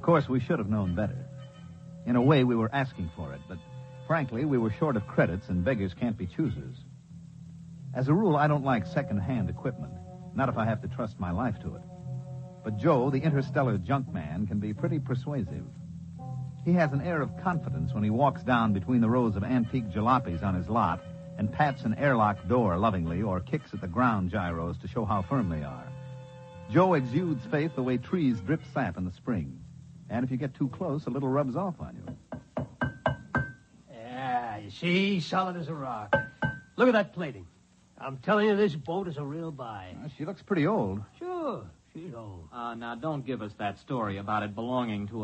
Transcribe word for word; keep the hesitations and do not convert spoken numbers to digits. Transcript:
Of course, we should have known better. In a way, we were asking for it, but frankly, we were short of credits, and beggars can't be choosers. As a rule, I don't like second-hand equipment, not if I have to trust my life to it. But Joe, the interstellar junk man, can be pretty persuasive. He has an air of confidence when he walks down between the rows of antique jalopies on his lot and pats an airlock door lovingly or kicks at the ground gyros to show how firm they are. Joe exudes faith the way trees drip sap in the spring. And if you get too close, a little rubs off on you. Yeah, you see, solid as a rock. Look at that plating. I'm telling you, this boat is a real buy. Well, she looks pretty old. Sure, she's old. Uh, now, don't give us that story about it belonging to a